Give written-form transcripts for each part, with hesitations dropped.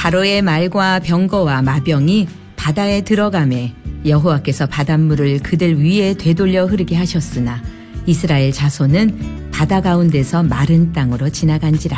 바로의 말과 병거와 마병이 바다에 들어가매 여호와께서 바닷물을 그들 위에 되돌려 흐르게 하셨으나 이스라엘 자손은 바다 가운데서 마른 땅으로 지나간지라.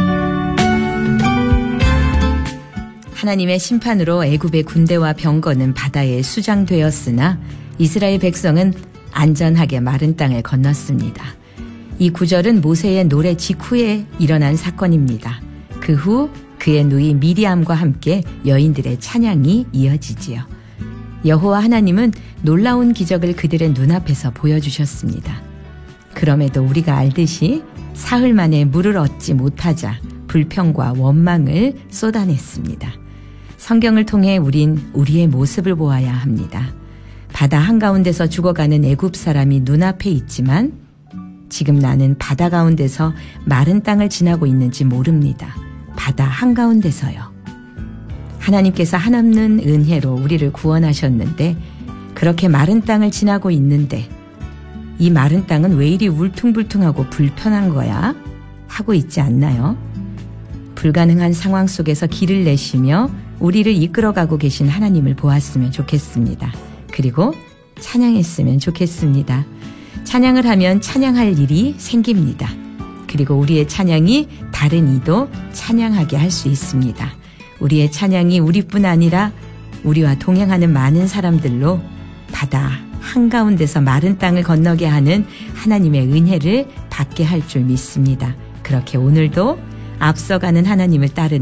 하나님의 심판으로 애굽의 군대와 병거는 바다에 수장되었으나 이스라엘 백성은 안전하게 마른 땅을 건넜습니다. 이 구절은 모세의 노래 직후에 일어난 사건입니다. 그 후 그의 누이 미리암과 함께 여인들의 찬양이 이어지지요. 여호와 하나님은 놀라운 기적을 그들의 눈앞에서 보여주셨습니다. 그럼에도 우리가 알듯이 사흘 만에 물을 얻지 못하자 불평과 원망을 쏟아냈습니다. 성경을 통해 우린 우리의 모습을 보아야 합니다. 바다 한가운데서 죽어가는 애굽 사람이 눈앞에 있지만 지금 나는 바다 가운데서 마른 땅을 지나고 있는지 모릅니다. 바다 한가운데서요. 하나님께서 한없는 은혜로 우리를 구원하셨는데 그렇게 마른 땅을 지나고 있는데 이 마른 땅은 왜 이리 울퉁불퉁하고 불편한 거야? 하고 있지 않나요? 불가능한 상황 속에서 길을 내시며 우리를 이끌어가고 계신 하나님을 보았으면 좋겠습니다. 그리고 찬양했으면 좋겠습니다. 찬양을 하면 찬양할 일이 생깁니다. 그리고 우리의 찬양이 다른 이도 찬양하게 할 수 있습니다. 우리의 찬양이 우리뿐 아니라 우리와 동행하는 많은 사람들로 바다 한가운데서 마른 땅을 건너게 하는 하나님의 은혜를 받게 할 줄 믿습니다. 그렇게 오늘도 앞서가는 하나님을 따르는